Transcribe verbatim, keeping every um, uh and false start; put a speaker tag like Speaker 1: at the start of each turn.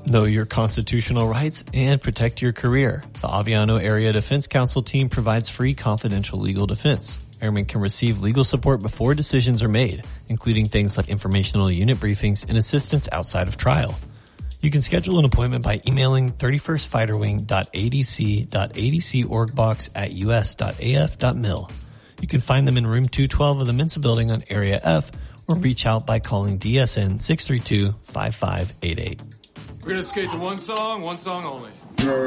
Speaker 1: Know your constitutional rights and protect your career. The Aviano Area Defense Council team provides free confidential legal defense. Airmen can receive legal support before decisions are made, including things like informational unit briefings and assistance outside of trial. You can schedule an appointment by emailing thirty-first fighter wing dot a d c dot a d c org box at u s dot a f dot mil. You can find them in room two twelve of the Mensa building on Area F or reach out by calling D S N six three two, five five eight eight.
Speaker 2: We're going to skate to one song, one song only.